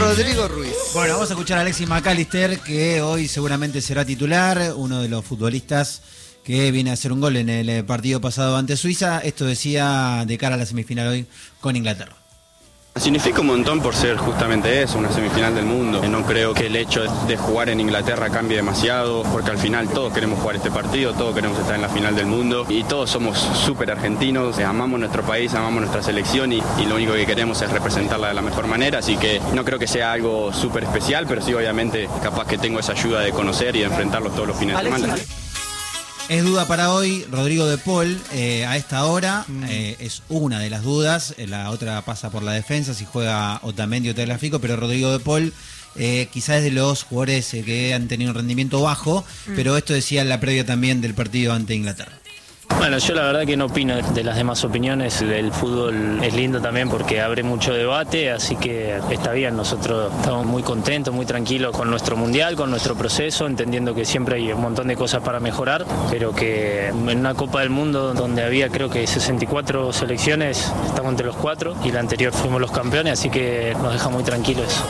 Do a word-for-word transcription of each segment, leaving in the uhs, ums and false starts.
Rodrigo Ruiz. Bueno, vamos a escuchar a Alexis McAllister, que hoy seguramente será titular, uno de los futbolistas que viene a hacer un gol en el partido pasado ante Suiza. Esto decía de cara a la semifinal hoy con Inglaterra. Significa un montón por ser justamente eso, una semifinal del mundo. No creo que el hecho de jugar en Inglaterra cambie demasiado, porque al final todos queremos jugar este partido, todos queremos estar en la final del mundo y todos somos súper argentinos, amamos nuestro país, amamos nuestra selección y, y lo único que queremos es representarla de la mejor manera, así que no creo que sea algo súper especial, pero sí obviamente capaz que tengo esa ayuda de conocer y de enfrentarlos todos los fines de semana. Es duda para hoy, Rodrigo de Paul, eh, a esta hora, mm. eh, es una de las dudas, la otra pasa por la defensa, si juega Otamendi o Tagliafico, pero Rodrigo de Paul eh, quizás es de los jugadores eh, que han tenido un rendimiento bajo, mm. pero esto decía en la previa también del partido ante Inglaterra. Bueno, yo la verdad que no opino de las demás opiniones. El fútbol es lindo también porque abre mucho debate, así que está bien. Nosotros estamos muy contentos, muy tranquilos con nuestro mundial, con nuestro proceso, entendiendo que siempre hay un montón de cosas para mejorar, pero que en una Copa del Mundo donde había creo que sesenta y cuatro selecciones, estamos entre los cuatro y la anterior fuimos los campeones, así que nos deja muy tranquilos eso.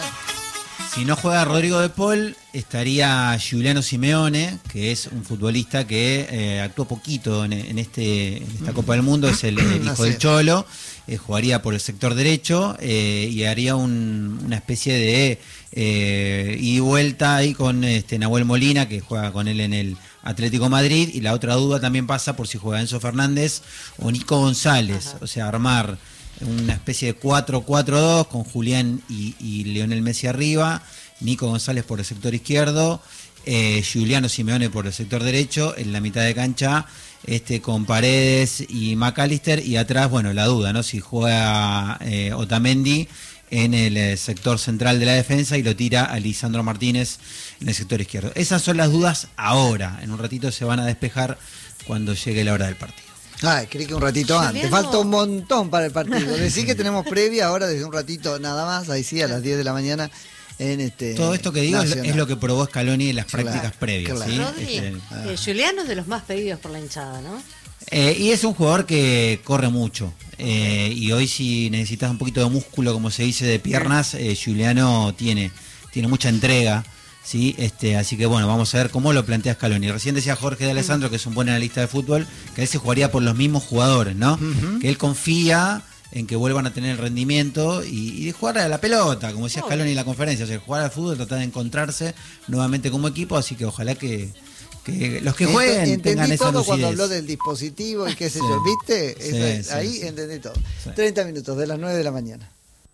Si no juega Rodrigo de Paul, estaría Giuliano Simeone, que es un futbolista que eh, actuó poquito en, en, este, en esta Copa del Mundo, es el, el hijo del Cholo, eh, jugaría por el sector derecho eh, y haría un, una especie de eh, ida y vuelta ahí con este, Nahuel Molina, que juega con él en el Atlético Madrid, y la otra duda también pasa por si juega Enzo Fernández o Nico González. Ajá. O sea, armar una especie de cuatro cuatro dos con Julián y, y Lionel Messi arriba, Nico González por el sector izquierdo, eh, Giuliano Simeone por el sector derecho, en la mitad de cancha este con Paredes y McAllister, y atrás, bueno, la duda, ¿no? Si juega eh, Otamendi en el eh, sector central de la defensa y lo tira a Lisandro Martínez en el sector izquierdo. Esas son las dudas ahora, en un ratito se van a despejar cuando llegue la hora del partido. Ay, creí que un ratito antes. Juliano... Falta un montón para el partido. Decí que tenemos previa ahora desde un ratito nada más, ahí sí, a las diez de la mañana. En este Todo esto que digo es, es lo que probó Scaloni en las prácticas claro, previas. Claro. ¿sí? Rodri, este, ah. eh, Giuliano es de los más pedidos por la hinchada, ¿no? Eh, y es un jugador que corre mucho. Eh, y hoy si necesitas un poquito de músculo, como se dice, de piernas, eh, Giuliano tiene, tiene mucha entrega. Sí, este, así que bueno, vamos a ver cómo lo plantea Scaloni. Recién decía Jorge de Alessandro, que es un buen analista de fútbol, que él se jugaría por los mismos jugadores, ¿no? Uh-huh. Que él confía en que vuelvan a tener el rendimiento y, y jugar a la pelota, como decía Scaloni en la conferencia, o sea, jugar al fútbol, tratar de encontrarse nuevamente como equipo, así que ojalá que, que los que jueguen entendí tengan esa todo lucidez. Cuando habló del dispositivo y qué sé sí. yo, ¿viste? Sí, Eso, sí, ahí sí. entendí todo. Sí. treinta minutos de las nueve de la mañana.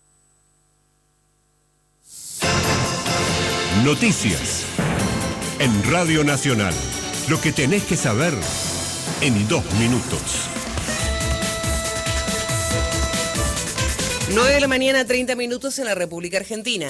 Noticias en Radio Nacional. Lo que tenés que saber en dos minutos. nueve de la mañana, treinta minutos en la República Argentina.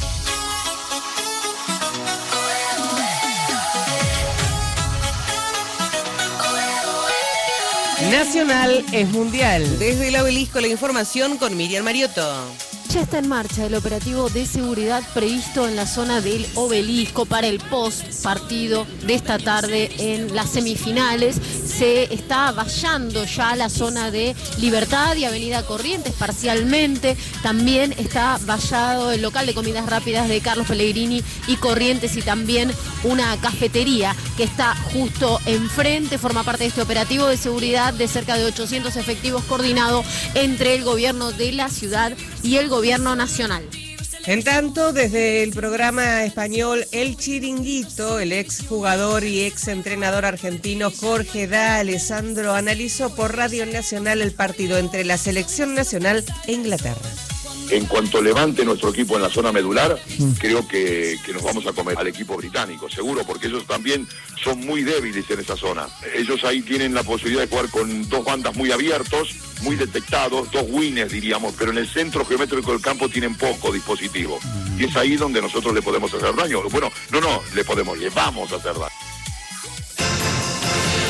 Nacional es mundial. Desde el obelisco la información con Miriam Mariotto. Ya está en marcha el operativo de seguridad previsto en la zona del obelisco para el post partido de esta tarde en las semifinales. Se está vallando ya la zona de Libertad y Avenida Corrientes parcialmente. También está vallado el local de comidas rápidas de Carlos Pellegrini y Corrientes, y también una cafetería que está justo enfrente. Forma parte de este operativo de seguridad de cerca de ochocientos efectivos coordinado entre el gobierno de la ciudad y el gobierno nacional. En tanto, desde el programa español El Chiringuito, el exjugador y exentrenador argentino Jorge Da Alessandro analizó por Radio Nacional el partido entre la selección nacional e Inglaterra. En cuanto levante nuestro equipo en la zona medular, mm. creo que, que nos vamos a comer al equipo británico, seguro, porque ellos también son muy débiles en esa zona. Ellos ahí tienen la posibilidad de jugar con dos bandas muy abiertos, muy detectados, dos winners diríamos, pero en el centro geométrico del campo tienen poco dispositivo. Mm. Y es ahí donde nosotros le podemos hacer daño. Bueno, no, no, le podemos, le vamos a hacer daño.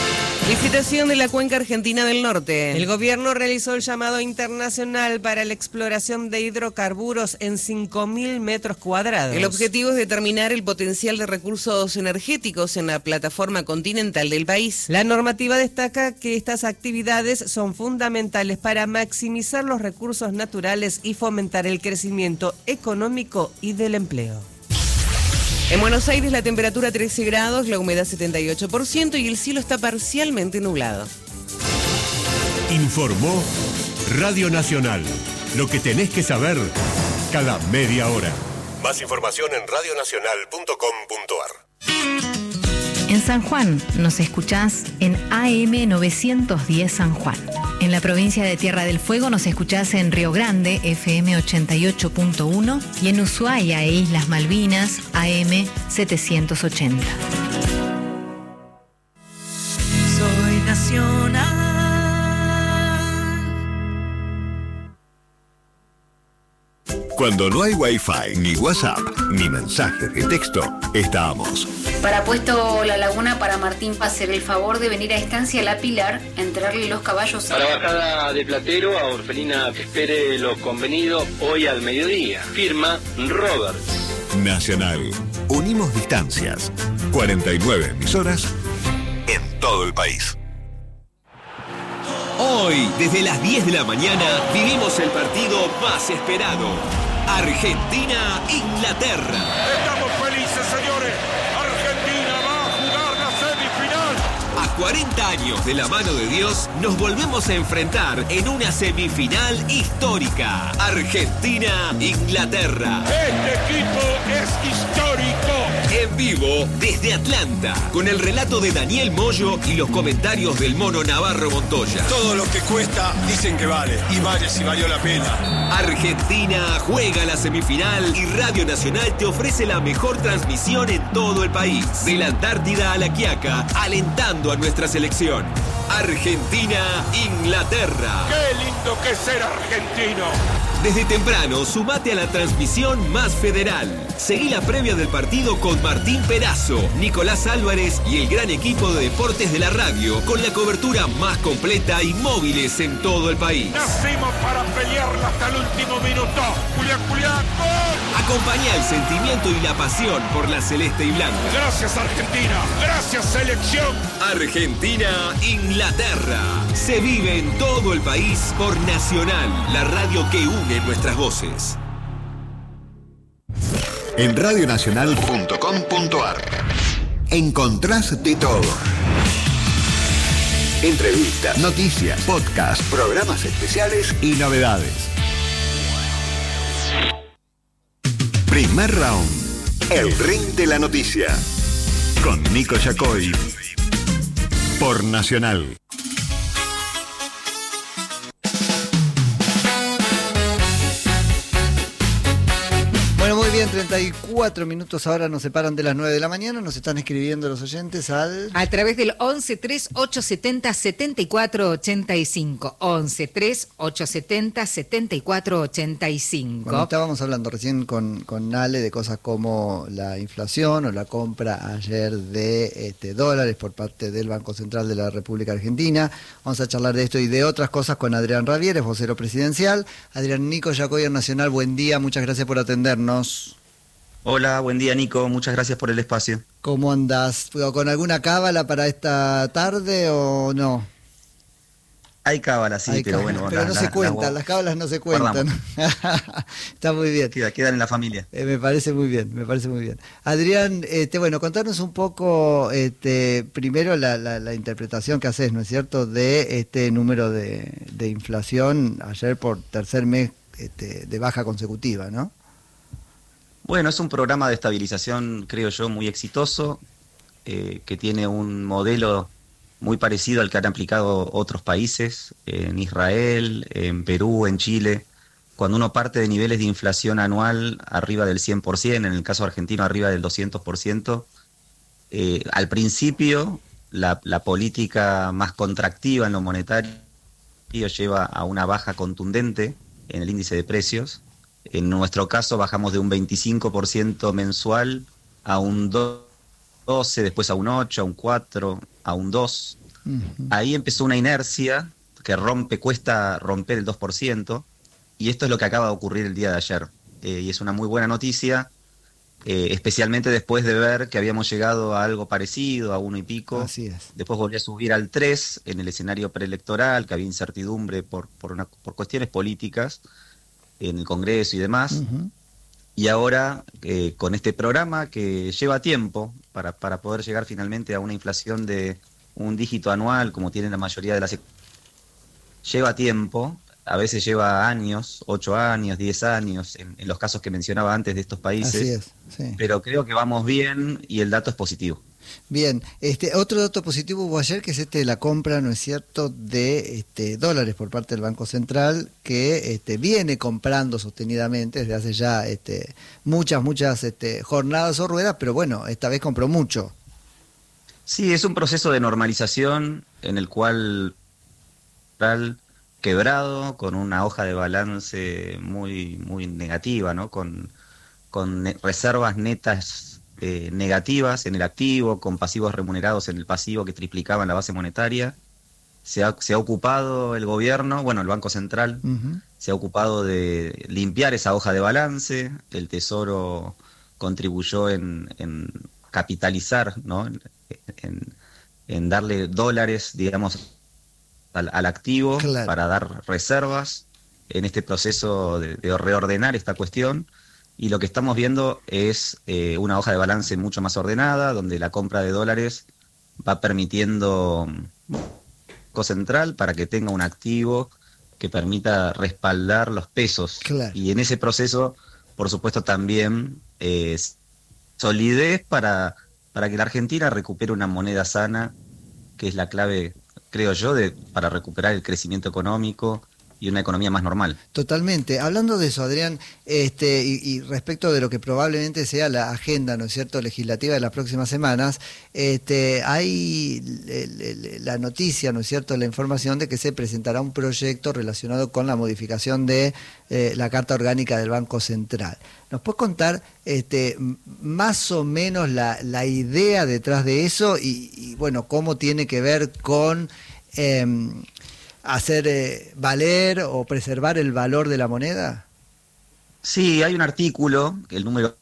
Licitación de la cuenca argentina del norte. El gobierno realizó el llamado internacional para la exploración de hidrocarburos en cinco mil metros cuadrados. El objetivo es determinar el potencial de recursos energéticos en la plataforma continental del país. La normativa destaca que estas actividades son fundamentales para maximizar los recursos naturales y fomentar el crecimiento económico y del empleo. En Buenos Aires la temperatura trece grados, la humedad setenta y ocho por ciento y el cielo está parcialmente nublado. Informó Radio Nacional. Lo que tenés que saber cada media hora. Más información en radio nacional punto com punto a r. En San Juan nos escuchás en A M novecientos diez San Juan. En la provincia de Tierra del Fuego nos escuchás en Río Grande, F M ochenta y ocho punto uno, y en Ushuaia e Islas Malvinas, A M setecientos ochenta. Soy nacional. Cuando no hay Wi-Fi, ni WhatsApp, ni mensajes de texto, estamos. Para Puesto La Laguna, para Martín Pacer, el favor de venir a Estancia La Pilar, entregarle los caballos. Para Bajada de Platero, a Orfelina que espere lo convenido hoy al mediodía. Firma Roberts. Nacional. Unimos distancias. cuarenta y nueve emisoras en todo el país. Hoy, desde las diez de la mañana, vivimos el partido más esperado. Argentina-Inglaterra. Estamos felices, señores. Argentina va a jugar la semifinal. A cuarenta años de la mano de Dios, nos volvemos a enfrentar en una semifinal histórica. Argentina-Inglaterra. Este equipo es histórico. En vivo desde Atlanta, con el relato de Daniel Moyo y los comentarios del Mono Navarro Montoya. Todo lo que cuesta dicen que vale, y vale si valió la pena. Argentina juega la semifinal y Radio Nacional te ofrece la mejor transmisión en todo el país. De la Antártida a La Quiaca, alentando a nuestra selección. Argentina-Inglaterra. ¡Qué lindo que es ser argentino! Desde temprano, sumate a la transmisión más federal. Seguí la previa del partido con Martín Perazo, Nicolás Álvarez y el gran equipo de deportes de la radio, con la cobertura más completa y móviles en todo el país. Nacimos para pelearla hasta el último minuto. Julián, Julián, ¡gol! Acompañá el sentimiento y la pasión por la celeste y blanca. Gracias, Argentina. Gracias, selección. Argentina-Inglaterra. Se vive en todo el país por Nacional, la radio que une nuestras voces. En radio nacional punto com punto a r encontrás de todo. Entrevistas, noticias, podcasts, programas especiales y novedades. Primer round. El ring de la noticia. Con Nico Yacoy. Por Nacional. Bueno, muy bien, treinta y cuatro minutos ahora nos separan de las nueve de la mañana. Nos están escribiendo los oyentes al... A través del once tres ocho setenta setenta y cuatro ochenta y cinco. once tres ocho setenta setenta y cuatro ochenta y cinco. Bueno, estábamos hablando recién con, con Nale de cosas como la inflación o la compra ayer de este, dólares por parte del Banco Central de la República Argentina. Vamos a charlar de esto y de otras cosas con Adrián Ravieres, vocero presidencial. Adrián, Nico Yacoy, Nacional, buen día, muchas gracias por atendernos. Hola, buen día Nico, muchas gracias por el espacio. ¿Cómo andás? ¿Con alguna cábala para esta tarde o no? Hay cábala, sí, Hay pero cábala, bueno. Pero la, no la, se cuentan, la, las cábalas no se cuentan. Está muy bien. Queda, quedan en la familia. Eh, me parece muy bien, me parece muy bien. Adrián, este, bueno, contanos un poco, este, primero la, la, la interpretación que haces, ¿no es cierto?, de este número de, de inflación ayer por tercer mes este, de baja consecutiva, ¿no? Bueno, es un programa de estabilización, creo yo, muy exitoso, eh, que tiene un modelo muy parecido al que han aplicado otros países, en Israel, en Perú, en Chile. Cuando uno parte de niveles de inflación anual arriba del cien por ciento, en el caso argentino arriba del doscientos por ciento, eh, al principio la, la política más contractiva en lo monetario lleva a una baja contundente en el índice de precios. En nuestro caso bajamos de un veinticinco por ciento mensual a un doce por ciento, después a un ocho por ciento, a un cuatro por ciento, a un dos por ciento. Uh-huh. Ahí empezó una inercia que rompe, cuesta romper el dos por ciento, y esto es lo que acaba de ocurrir el día de ayer. Eh, y es una muy buena noticia, eh, especialmente después de ver que habíamos llegado a algo parecido, a uno y pico. Así es. Después volvió a subir al tres en el escenario preelectoral, que había incertidumbre por, por, una, por cuestiones políticas en el Congreso y demás. Uh-huh. Y ahora, eh, con este programa que lleva tiempo para, para poder llegar finalmente a una inflación de un dígito anual, como tienen la mayoría de las... Lleva tiempo, a veces lleva años, ocho años, diez años, en, en los casos que mencionaba antes de estos países. Así es, sí. Pero creo que vamos bien y el dato es positivo. Bien, este otro dato positivo hubo ayer, que es este de la compra, ¿no es cierto?, de este, dólares por parte del Banco Central, que este, viene comprando sostenidamente desde hace ya este, muchas, muchas este, jornadas o ruedas, pero bueno, esta vez compró mucho. Sí, es un proceso de normalización en el cual quebrado, con una hoja de balance muy, muy negativa, ¿no? Con, con ne- reservas netas Eh, negativas en el activo, con pasivos remunerados en el pasivo que triplicaban la base monetaria. Se ha, se ha ocupado el gobierno, bueno, el Banco Central, uh-huh. se ha ocupado de limpiar esa hoja de balance. El Tesoro contribuyó en, en capitalizar, ¿no? en, en, en darle dólares, digamos, al, al activo, claro, para dar reservas en este proceso de, de reordenar esta cuestión. Y lo que estamos viendo es eh, una hoja de balance mucho más ordenada, donde la compra de dólares va permitiendo Banco Central para que tenga un activo que permita respaldar los pesos. Claro. Y en ese proceso, por supuesto, también eh, solidez para, para que la Argentina recupere una moneda sana, que es la clave, creo yo, de, para recuperar el crecimiento económico y una economía más normal. Totalmente. Hablando de eso, Adrián, este, y, y respecto de lo que probablemente sea la agenda, ¿no es cierto?, legislativa de las próximas semanas, este, hay el, el, la noticia, ¿no es cierto?, la información de que se presentará un proyecto relacionado con la modificación de eh, la Carta Orgánica del Banco Central. ¿Nos puedes contar este, más o menos la, la idea detrás de eso y, y, bueno, cómo tiene que ver con Eh, hacer eh, valer o preservar el valor de la moneda? Sí, hay un artículo, el número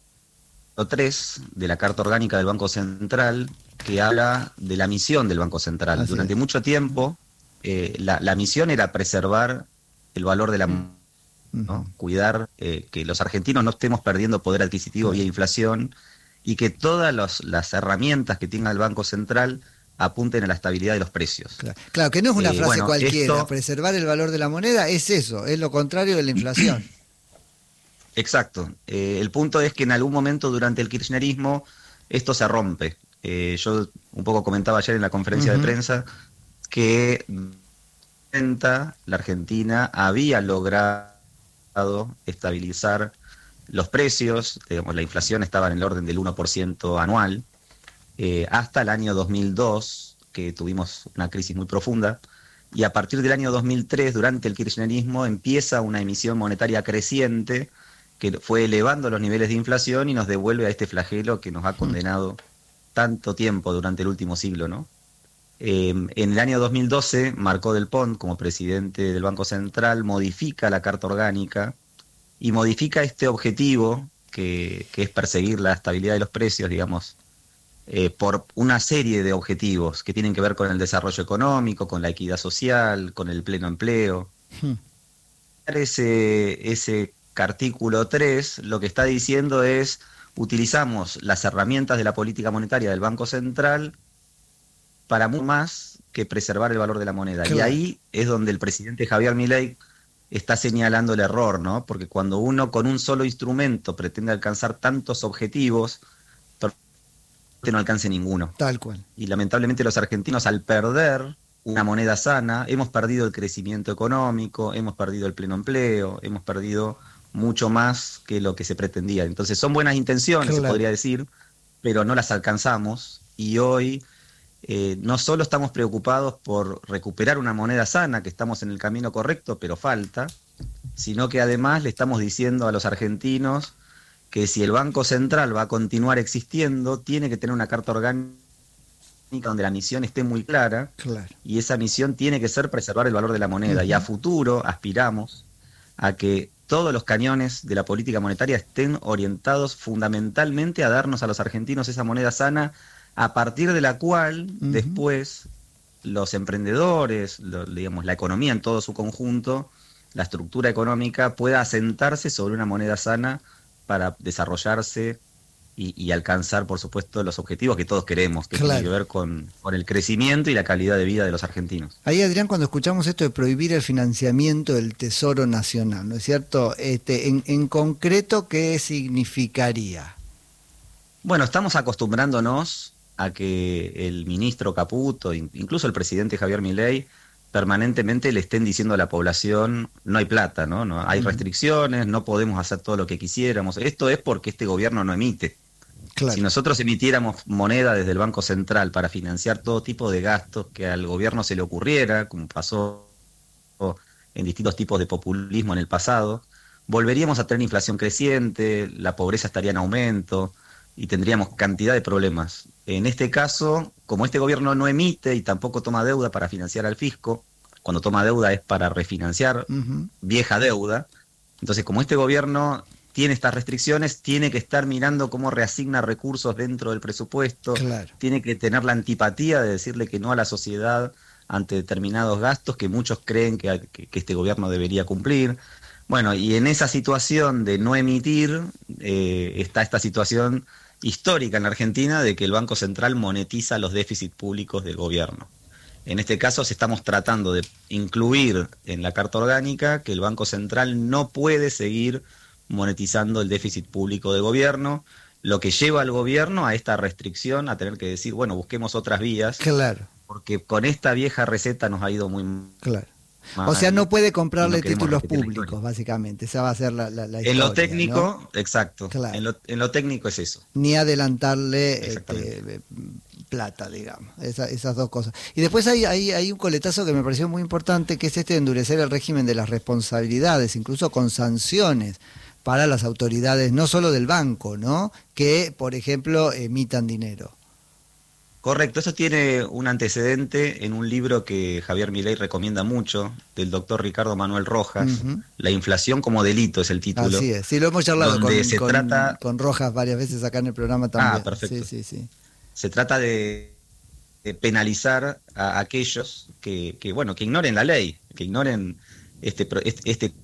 tres de la Carta Orgánica del Banco Central, que habla de la misión del Banco Central. Así Durante es. mucho tiempo, eh, la, la misión era preservar el valor de la moneda, ¿no? Uh-huh. Cuidar eh, que los argentinos no estemos perdiendo poder adquisitivo uh-huh. vía inflación, y que todas los, las herramientas que tenga el Banco Central apunten a la estabilidad de los precios. Claro, claro que no es una eh, frase bueno, cualquiera. Esto... Preservar el valor de la moneda es eso, es lo contrario de la inflación. Exacto. Eh, el punto es que en algún momento durante el kirchnerismo esto se rompe. Eh, yo un poco comentaba ayer en la conferencia uh-huh. de prensa que la Argentina había logrado estabilizar los precios, digamos, la inflación estaba en el orden del uno por ciento anual, Eh, hasta el año dos mil dos, que tuvimos una crisis muy profunda, y a partir del año dos mil tres, durante el kirchnerismo, empieza una emisión monetaria creciente que fue elevando los niveles de inflación y nos devuelve a este flagelo que nos ha condenado tanto tiempo durante el último siglo, ¿no? Eh, en el año dos mil doce, Marcó del Pont, como presidente del Banco Central, modifica la Carta Orgánica y modifica este objetivo que, que es perseguir la estabilidad de los precios, digamos, Eh, por una serie de objetivos que tienen que ver con el desarrollo económico, con la equidad social, con el pleno empleo. Hmm. Ese, ese artículo tres lo que está diciendo es: utilizamos las herramientas de la política monetaria del Banco Central para mucho más que preservar el valor de la moneda. Claro. Y ahí es donde el presidente Javier Milei está señalando el error, ¿no? Porque cuando uno con un solo instrumento pretende alcanzar tantos objetivos, no alcance ninguno. Tal cual. Y lamentablemente los argentinos, al perder una moneda sana, hemos perdido el crecimiento económico, hemos perdido el pleno empleo, hemos perdido mucho más que lo que se pretendía. Entonces son buenas intenciones, claro, se podría decir, pero no las alcanzamos, y hoy eh, no solo estamos preocupados por recuperar una moneda sana, que estamos en el camino correcto, pero falta, sino que además le estamos diciendo a los argentinos que si el Banco Central va a continuar existiendo, tiene que tener una carta orgánica donde la misión esté muy clara, claro. Y esa misión tiene que ser preservar el valor de la moneda. Uh-huh. Y a futuro aspiramos a que todos los cañones de la política monetaria estén orientados fundamentalmente a darnos a los argentinos esa moneda sana, a partir de la cual uh-huh. después los emprendedores, lo, digamos, la economía en todo su conjunto, la estructura económica pueda asentarse sobre una moneda sana para desarrollarse y, y alcanzar, por supuesto, los objetivos que todos queremos, que claro. tienen que ver con, con el crecimiento y la calidad de vida de los argentinos. Ahí, Adrián, cuando escuchamos esto de prohibir el financiamiento del Tesoro Nacional, ¿no es cierto? Este, en, en concreto, ¿qué significaría? Bueno, estamos acostumbrándonos a que el ministro Caputo, incluso el presidente Javier Milei, permanentemente le estén diciendo a la población, no hay plata, ¿no? no hay restricciones, no podemos hacer todo lo que quisiéramos. Esto es porque este gobierno no emite. Claro. Si nosotros emitiéramos moneda desde el Banco Central para financiar todo tipo de gastos que al gobierno se le ocurriera, como pasó en distintos tipos de populismo en el pasado, volveríamos a tener inflación creciente, la pobreza estaría en aumento y tendríamos cantidad de problemas. En este caso, como este gobierno no emite y tampoco toma deuda para financiar al fisco, cuando toma deuda es para refinanciar uh-huh. vieja deuda, entonces como este gobierno tiene estas restricciones, tiene que estar mirando cómo reasigna recursos dentro del presupuesto, claro. tiene que tener la antipatía de decirle que no a la sociedad ante determinados gastos que muchos creen que, que, que este gobierno debería cumplir. Bueno, y en esa situación de no emitir, eh, está esta situación histórica en la Argentina de que el Banco Central monetiza los déficits públicos del gobierno. En este caso, se estamos tratando de incluir en la Carta Orgánica que el Banco Central no puede seguir monetizando el déficit público del gobierno, lo que lleva al gobierno a esta restricción, a tener que decir, bueno, busquemos otras vías, claro. porque con esta vieja receta nos ha ido muy claro. mal. O sea, no puede comprarle no títulos públicos, básicamente, esa va a ser la, la, la historia. En lo técnico, ¿no? Exacto, claro. en, lo, en lo técnico es eso. Ni adelantarle este, plata, digamos, esa, esas dos cosas. Y después hay, hay, hay un coletazo que me pareció muy importante, que es este de endurecer el régimen de las responsabilidades, incluso con sanciones para las autoridades, no solo del banco, ¿no? Que, por ejemplo, emitan dinero. Correcto, eso tiene un antecedente en un libro que Javier Milei recomienda mucho, del doctor Ricardo Manuel Rojas, uh-huh. La inflación como delito es el título. Así es, sí, lo hemos charlado con, se con, trata... con Rojas varias veces acá en el programa también. Ah, perfecto. Sí, sí, sí. Se trata de, de penalizar a aquellos que, que, bueno, que ignoren la ley, que ignoren este... este, este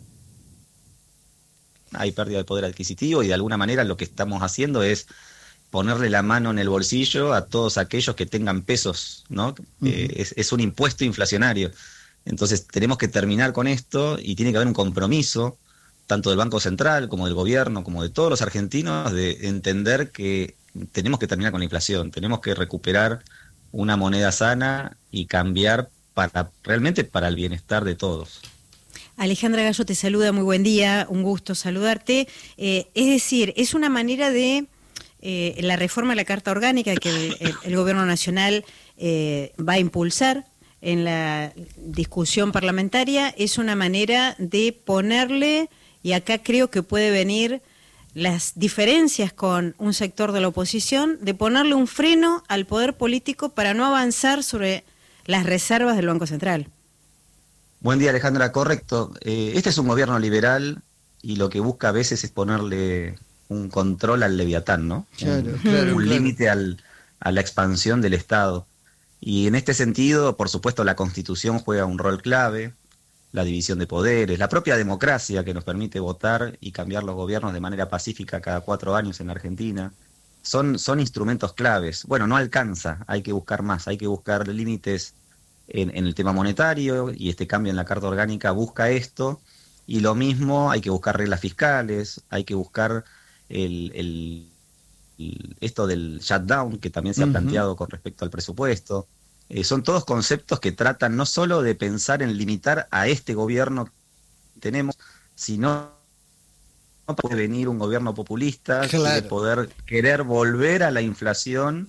hay pérdida de poder adquisitivo y de alguna manera lo que estamos haciendo es ponerle la mano en el bolsillo a todos aquellos que tengan pesos, ¿no? Uh-huh. Eh, es, es un impuesto inflacionario. Entonces tenemos que terminar con esto y tiene que haber un compromiso, tanto del Banco Central como del gobierno, como de todos los argentinos, de entender que tenemos que terminar con la inflación, tenemos que recuperar una moneda sana y cambiar para realmente para el bienestar de todos. Alejandra Gallo te saluda, muy buen día, un gusto saludarte. Eh, es decir, es una manera de eh, la reforma de la Carta Orgánica que el, el, el Gobierno Nacional eh, va a impulsar en la discusión parlamentaria, es una manera de ponerle, y acá creo que puede venir las diferencias con un sector de la oposición, de ponerle un freno al poder político para no avanzar sobre las reservas del Banco Central. Buen día, Alejandra, correcto. Eh, este es un gobierno liberal y lo que busca a veces es ponerle un control al leviatán, ¿no? Claro, un claro, un claro. límite al, a la expansión del Estado. Y en este sentido, por supuesto, la Constitución juega un rol clave, la división de poderes, la propia democracia que nos permite votar y cambiar los gobiernos de manera pacífica cada cuatro años en la Argentina. Son, son instrumentos claves. Bueno, no alcanza, hay que buscar más, hay que buscar límites En, en el tema monetario, y este cambio en la Carta Orgánica busca esto, y lo mismo hay que buscar reglas fiscales, hay que buscar el, el, el esto del shutdown que también se uh-huh. ha planteado con respecto al presupuesto. Eh, son todos conceptos que tratan no solo de pensar en limitar a este gobierno que tenemos, sino no puede venir un gobierno populista claro. de poder querer volver a la inflación.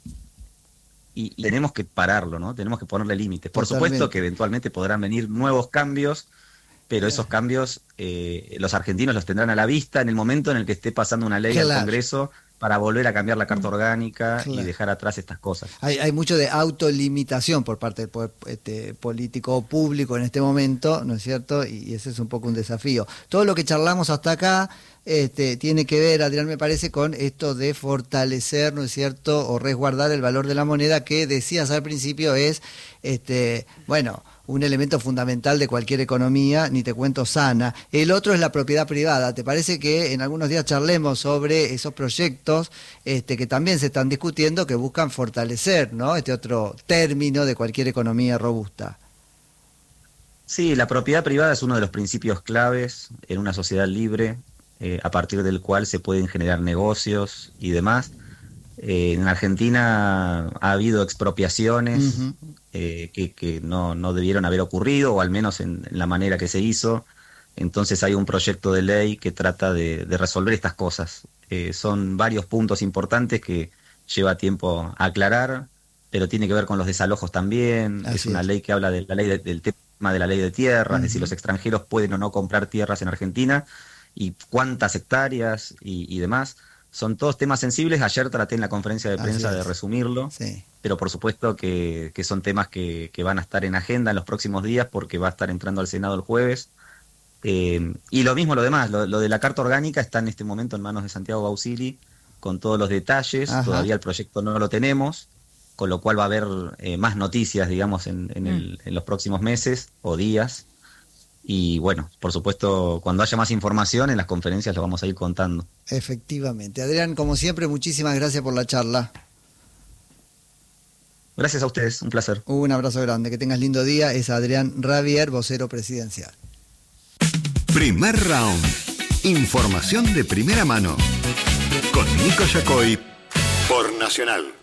Y, y tenemos que pararlo, ¿no? Tenemos que ponerle límites. Por Totalmente. supuesto que eventualmente podrán venir nuevos cambios, pero esos cambios eh, los argentinos los tendrán a la vista en el momento en el que esté pasando una ley Claro. al Congreso para volver a cambiar la carta orgánica Claro. y dejar atrás estas cosas. Hay, hay mucho de autolimitación por parte del poder este, político o público en este momento, ¿no es cierto? Y, y ese es un poco un desafío. Todo lo que charlamos hasta acá este, tiene que ver, Adrián, me parece, con esto de fortalecer, ¿no es cierto?, o resguardar el valor de la moneda, que decías al principio es, este, bueno, un elemento fundamental de cualquier economía, ni te cuento sana. El otro es la propiedad privada. ¿Te parece que en algunos días charlemos sobre esos proyectos este, que también se están discutiendo, que buscan fortalecer, ¿no?, este otro término de cualquier economía robusta? Sí, la propiedad privada es uno de los principios claves en una sociedad libre, eh, a partir del cual se pueden generar negocios y demás. Eh, en Argentina ha habido expropiaciones uh-huh. eh, que, que no, no debieron haber ocurrido, o al menos en, en la manera que se hizo. Entonces hay un proyecto de ley que trata de, de resolver estas cosas. Eh, son varios puntos importantes que lleva tiempo a aclarar, pero tiene que ver con los desalojos también. Así es una es. ley que habla de la ley de, del tema de la ley de tierras, uh-huh. es decir, los extranjeros pueden o no comprar tierras en Argentina, y cuántas hectáreas y, y demás. Son todos temas sensibles. Ayer traté en la conferencia de prensa de resumirlo, sí. pero por supuesto que, que son temas que, que van a estar en agenda en los próximos días, porque va a estar entrando al Senado el jueves. Eh, y lo mismo lo demás, lo, lo de la carta orgánica está en este momento en manos de Santiago Bausili, con todos los detalles. Ajá. Todavía el proyecto no lo tenemos, con lo cual va a haber eh, más noticias, digamos, en, en, el, mm. en los próximos meses o días. Y bueno, por supuesto, cuando haya más información en las conferencias lo vamos a ir contando. Efectivamente. Adrián, como siempre, muchísimas gracias por la charla. Gracias a ustedes, un placer. Un abrazo grande, que tengas lindo día. Es Adrián Rabier, vocero presidencial. Primer round. Información de primera mano. Con Nico Yacoy por Nacional.